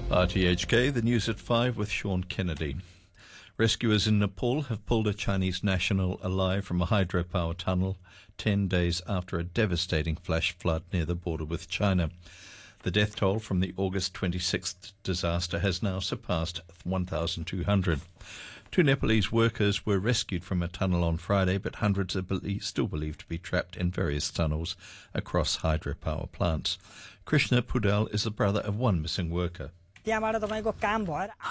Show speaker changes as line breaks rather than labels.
RTHK, the news at 5 with Sean Kennedy. Rescuers in Nepal have pulled a Chinese national alive from a hydropower tunnel 10 days after a devastating flash flood near the border with China. The death toll from the August 26th disaster has now surpassed 1,200. Two Nepalese workers were rescued from a tunnel on Friday, but hundreds are still believed to be trapped in various tunnels across hydropower plants. Krishna Pudal is the brother of one missing worker.